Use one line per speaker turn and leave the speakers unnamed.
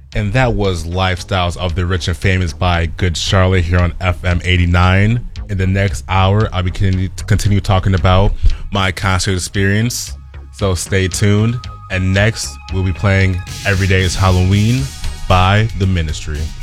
And that was Lifestyles of the Rich and Famous by Good Charlotte here on FM 89. In the next hour, I'll be continue talking about my concert experience. So stay tuned. And next, we'll be playing Every Day is Halloween by The Ministry.